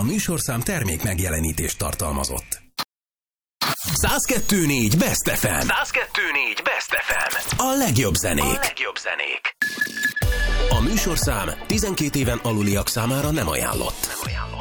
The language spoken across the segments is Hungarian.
műsorszám termék megjelenítést tartalmazott. 102.4 Best FM. 102.4 Best FM. A legjobb zenék. A műsorszám 12 éven aluliak számára nem ajánlott.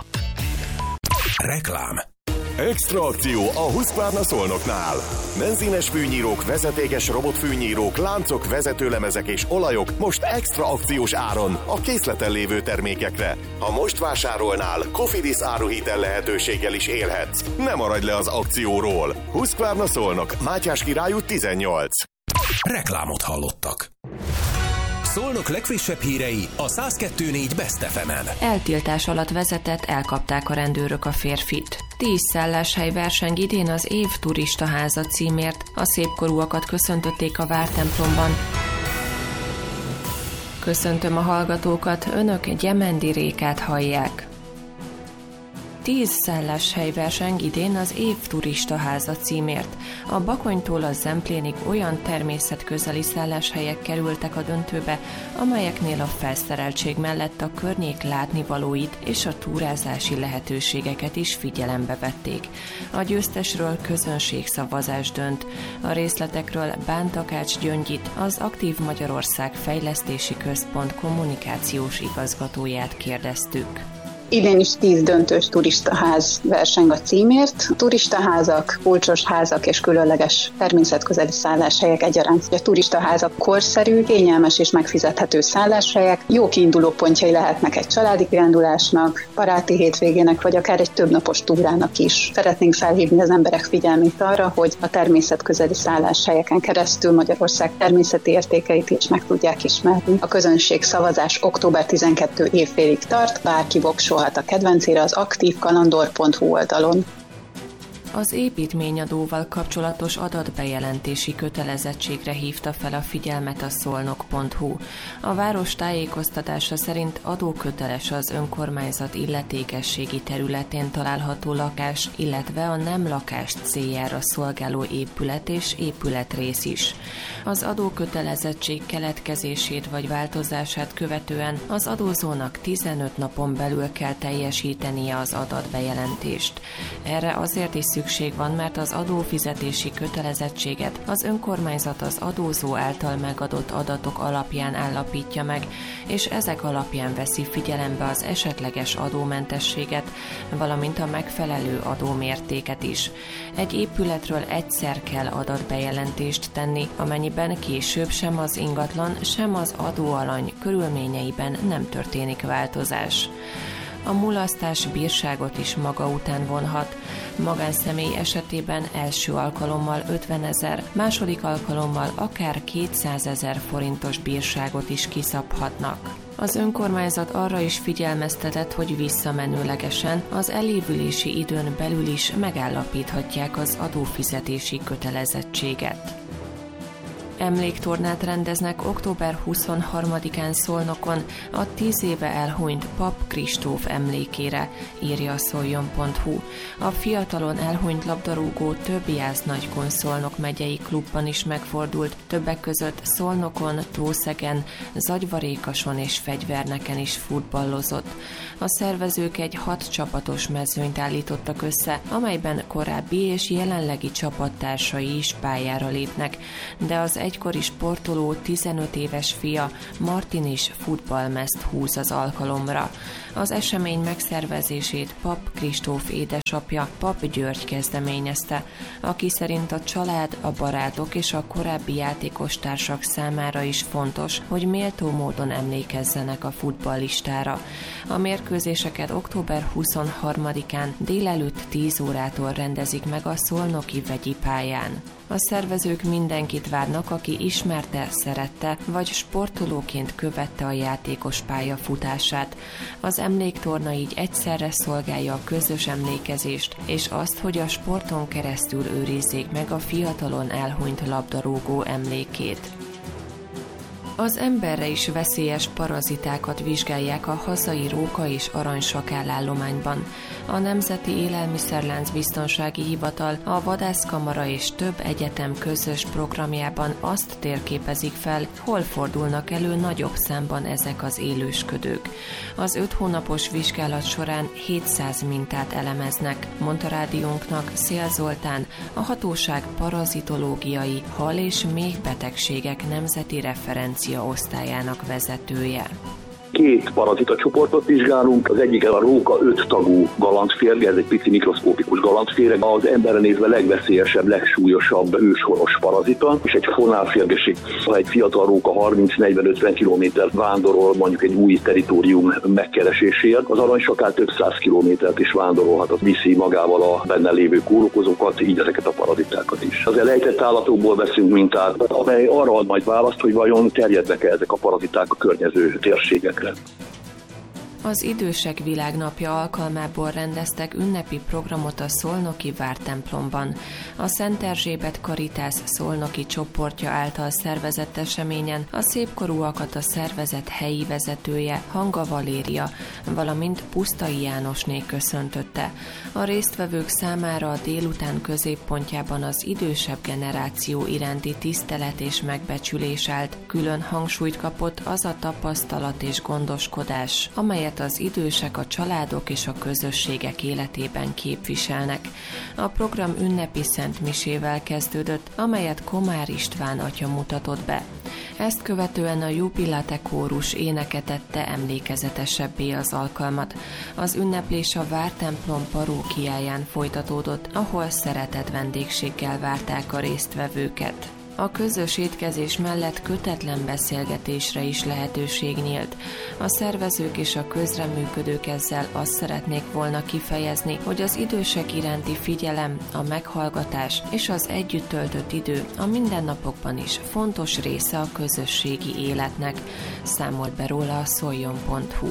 Reklám. Extra akció a Husqvarna Szolnoknál. Benzines fűnyírók, vezetékes robotfűnyírók, láncok, vezetőlemezek és olajok most extra akciós áron a készleten lévő termékekre. Ha most vásárolnál, Cofidis áruhitel lehetőséggel is élhetsz. Ne maradj le az akcióról. Husqvarna Szolnok, Mátyás Király út 18. Reklámot hallottak. Szolnok legfrissebb hírei a 102.4 Best FM-en. Eltiltás alatt vezetett, elkapták a rendőrök a férfit. 10 szálláshely verseng idén az év turistaháza címért. A szépkorúakat köszöntötték a vártemplomban. Köszöntöm a hallgatókat, önök Gyemendi Rékát hallják. 10 szálláshely verseng idén az év turistaháza címért. A Bakonytól a Zemplénig olyan természetközeli szálláshelyek kerültek a döntőbe, amelyeknél a felszereltség mellett a környék látnivalóit és a túrázási lehetőségeket is figyelembe vették. A győztesről közönségszavazás dönt. A részletekről Bán Takács Gyöngyit, az Aktív Magyarország Fejlesztési Központ kommunikációs igazgatóját kérdeztük. Idén is 10 döntős turistaház verseng a címért. Turistaházak, kulcsos házak és különleges természetközeli szálláshelyek egyaránt. A turistaházak korszerű, kényelmes és megfizethető szálláshelyek, jó kiinduló pontjai lehetnek egy családi kirándulásnak, baráti hétvégének, vagy akár egy többnapos túrának is. Szeretnénk felhívni az emberek figyelmét arra, hogy a természetközeli szálláshelyeken keresztül Magyarország természeti értékeit is meg tudják ismerni. A közönségszavazás október 12 évfélig tart, bárki voksolhat a kedvencére az aktívkalandor.hu oldalon. Az építményadóval kapcsolatos adatbejelentési kötelezettségre hívta fel a figyelmet a Szolnok.hu. A város tájékoztatása szerint adóköteles az önkormányzat illetékességi területén található lakás, illetve a nem lakást céljára szolgáló épület és épületrész is. Az adókötelezettség keletkezését vagy változását követően az adózónak 15 napon belül kell teljesítenie az adatbejelentést. Erre azért is szükség van, mert az adófizetési kötelezettséget az önkormányzat az adózó által megadott adatok alapján állapítja meg, és ezek alapján veszi figyelembe az esetleges adómentességet, valamint a megfelelő adómértéket is. Egy épületről egyszer kell adatbejelentést tenni, amennyiben később sem az ingatlan, sem az adóalany körülményeiben nem történik változás. A mulasztás bírságot is maga után vonhat. Magánszemély esetében első alkalommal 50 000, második alkalommal akár 200 000 forintos bírságot is kiszabhatnak. Az önkormányzat arra is figyelmeztetett, hogy visszamenőlegesen az elévülési időn belül is megállapíthatják az adófizetési kötelezettséget. Emléktornát rendeznek október 23-án Szolnokon a 10 éve elhunyt Pap Kristóf emlékére, írja a Szoljon.hu. A fiatalon elhunyt labdarúgó több Jász-Nagykun Szolnok megyei klubban is megfordult, többek között Szolnokon, Tószegen, Zagyvarékason és Fegyverneken is futballozott. A szervezők egy 6 csapatos mezőnyt állítottak össze, amelyben korábbi és jelenlegi csapattársai is pályára lépnek, de az egykori sportoló 15 éves fia Martin is futballmezt húz az alkalomra. Az esemény megszervezését Pap Kristóf édesapja, Pap György kezdeményezte, aki szerint a család, a barátok és a korábbi játékostársak számára is fontos, hogy méltó módon emlékezzenek a futballistára. A mérkőzéseket október 23-án délelőtt 10 órától rendezik meg a szolnoki vegyi pályán. A szervezők mindenkit várnak, aki ismerte, szerette, vagy sportolóként követte a játékos pályafutását. Az emléktorna így egyszerre szolgálja a közös emlékezést, és azt, hogy a sporton keresztül őrizzék meg a fiatalon elhunyt labdarúgó emlékét. Az emberre is veszélyes parazitákat vizsgálják a hazai róka- és aranysakál állományban. A Nemzeti Élelmiszerlánc Biztonsági Hivatal, a Vadászkamara és több egyetem közös programjában azt térképezik fel, hol fordulnak elő nagyobb számban ezek az élősködők. Az 5 hónapos vizsgálat során 700 mintát elemeznek, mondta rádiónknak Szél Zoltán, a hatóság parazitológiai, hal- és méhbetegségek nemzeti referencia osztályának vezetője. 2 parazitacsoportot vizsgálunk, az egyik a róka 5 tagú galantférge, ez egy pici mikroszkópikus galantférge, az emberre nézve legveszélyesebb, legsúlyosabb őshonos parazita, és egy fonálférgeség, ha egy fiatal róka 30-40-50 kilométert vándorol mondjuk egy új territórium megkereséséért, az aranysakál több 100 kilométert is vándorolhat, az viszi magával a benne lévő kórokozókat, így ezeket a parazitákat is. Az elejtett állatokból veszünk mintát, amely arra ad majd választ, hogy vajon terjednek-e ezek a paraziták a környező térségekre. Az Idősek Világnapja alkalmából rendeztek ünnepi programot a szolnoki vártemplomban. A Szent Erzsébet Karitász szolnoki csoportja által szervezett eseményen a szépkorúakat a szervezet helyi vezetője, Hanga Valéria, valamint Pusztai Jánosné köszöntötte. A résztvevők számára a délután középpontjában az idősebb generáció iránti tisztelet és megbecsülés állt. Külön hangsúlyt kapott az a tapasztalat és gondoskodás, amelyet az idősek a családok és a közösségek életében képviselnek. A program ünnepi szentmisével kezdődött, amelyet Komár István atya mutatott be. Ezt követően a Jubilate kórus éneketette emlékezetesebbé az alkalmat. Az ünneplés a vártemplom parókiáján folytatódott, ahol szeretett vendégséggel várták a résztvevőket. A közös étkezés mellett kötetlen beszélgetésre is lehetőség nyílt. A szervezők és a közreműködők ezzel azt szeretnék volna kifejezni, hogy az idősek iránti figyelem, a meghallgatás és az együtt töltött idő a mindennapokban is fontos része a közösségi életnek, számolt be róla a szoljon.hu.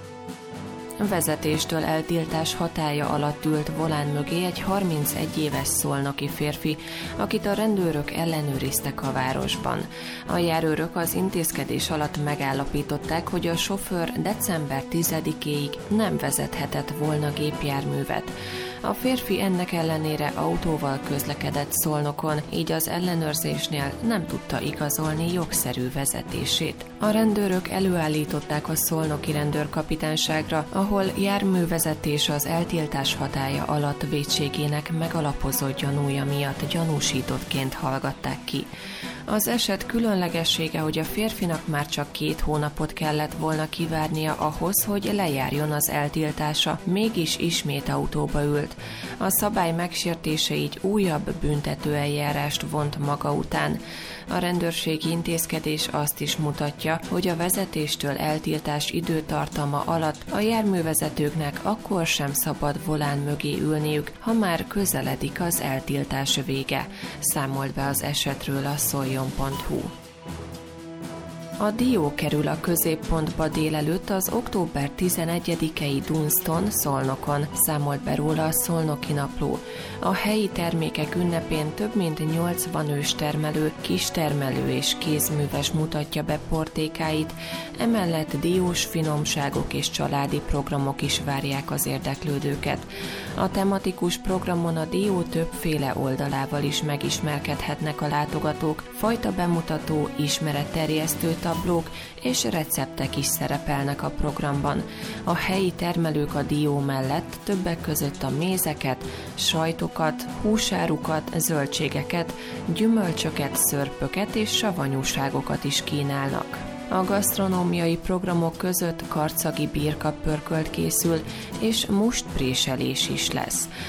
Vezetéstől eltiltás hatálya alatt ült volán mögé egy 31 éves szolnoki férfi, akit a rendőrök ellenőriztek a városban. A járőrök az intézkedés alatt megállapították, hogy a sofőr december 10-éig nem vezethetett volna gépjárművet. A férfi ennek ellenére autóval közlekedett Szolnokon, így az ellenőrzésnél nem tudta igazolni jogszerű vezetését. A rendőrök előállították a szolnoki rendőrkapitányságra, ahol járművezetés az eltiltás hatálya alatt vétségének megalapozott gyanúja miatt gyanúsítottként hallgatták ki. Az eset különlegessége, hogy a férfinak már csak 2 hónapot kellett volna kivárnia ahhoz, hogy lejárjon az eltiltása, mégis ismét autóba ült. A szabály megsértése így újabb büntetőeljárást vont maga után. A rendőrségi intézkedés azt is mutatja, hogy a vezetéstől eltiltás időtartama alatt a járművezetőknek akkor sem szabad volán mögé ülniük, ha már közeledik az eltiltás vége, számolt be az esetről a szoljon.hu. A dió kerül a középpontba délelőtt az október 11-i Dunston, Szolnokon, számolt be róla a Szolnoki Napló. A helyi termékek ünnepén több mint 80 őstermelő, kistermelő és kézműves mutatja be portékáit, emellett diós finomságok és családi programok is várják az érdeklődőket. A tematikus programon a dió többféle oldalával is megismerkedhetnek a látogatók, fajta bemutató, ismeretterjesztő tablók és receptek is szerepelnek a programban. A helyi termelők a dió mellett többek között a mézeket, sajtokat, húsárukat, zöldségeket, gyümölcsöket, szörpöket és savanyúságokat is kínálnak. A gasztronómiai programok között karcagi birka pörkölt készül, és mustpréselés is lesz.